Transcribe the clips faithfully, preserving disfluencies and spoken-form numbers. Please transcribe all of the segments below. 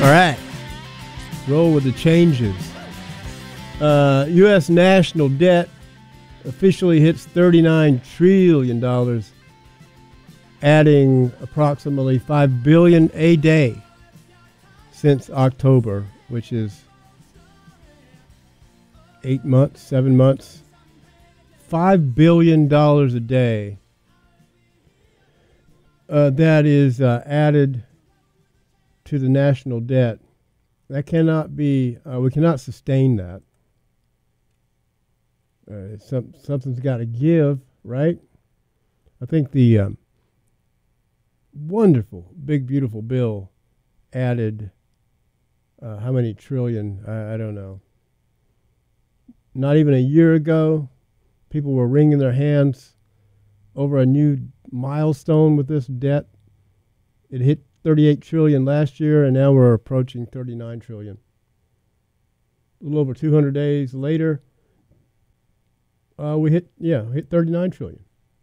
right. Roll with the changes. Uh, U S national debt officially hits thirty-nine trillion dollars, adding approximately five billion dollars a day since October, which is eight months, seven months. five billion dollars a day. Uh, that is uh, added to the national debt. That cannot be, uh, we cannot sustain that. Uh, some, something's got to give, right? I think the um, wonderful, big, beautiful bill added uh, how many trillion? I, I don't know. Not even a year ago, people were wringing their hands over a new milestone with this debt. It hit thirty-eight trillion last year, and now we're approaching thirty-nine trillion. A little over two hundred days later, uh, we hit yeah hit thirty-nine trillion.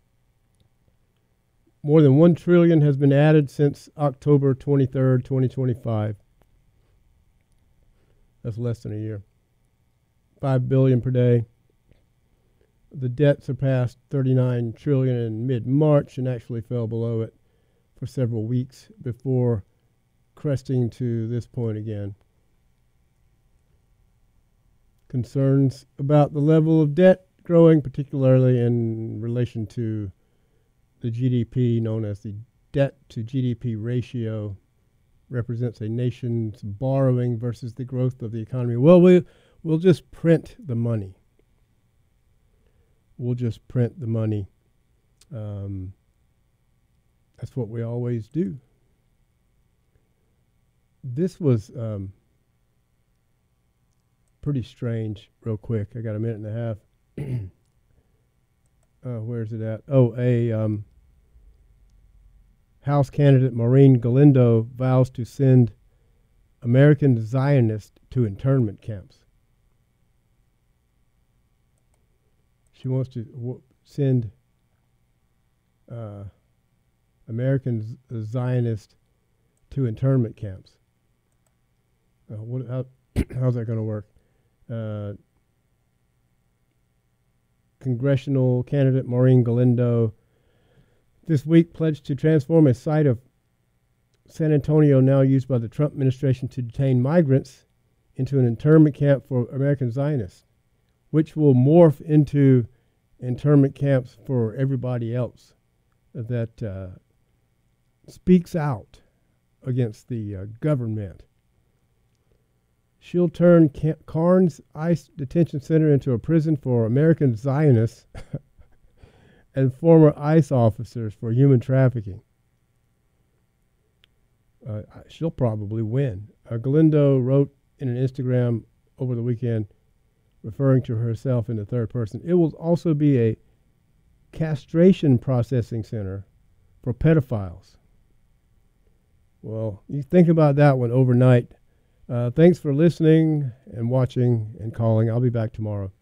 More than one trillion has been added since October twenty-third, twenty twenty-five. That's less than a year. Five billion per day. The debt surpassed thirty-nine trillion in mid-March and actually fell below it for several weeks before cresting to this point again. Concerns about the level of debt growing, particularly in relation to the G D P, known as the debt to G D P ratio, represents a nation's borrowing versus the growth of the economy. Well, we, we'll just print the money. We'll just print the money. Um, that's what we always do. This was um, pretty strange, real quick. I got a minute and a half. uh, where's it at? Oh, a um, House candidate, Maureen Galindo, vows to send American Zionists to internment camps. She wants to w- send uh, American Z- Zionists to internment camps. Uh, what, how, how's that going to work? Uh, congressional candidate Maureen Galindo this week pledged to transform a site of San Antonio now used by the Trump administration to detain migrants into an internment camp for American Zionists, which will morph into internment camps for everybody else that uh, speaks out against the uh, government. She'll turn Camp Carnes ICE Detention Center into a prison for American Zionists and former ICE officers for human trafficking. Uh, she'll probably win. Uh, Galindo wrote in an Instagram over the weekend, referring to herself in the third person, it will also be a castration processing center for pedophiles. Well, you think about that one overnight. Uh, thanks for listening and watching and calling. I'll be back tomorrow.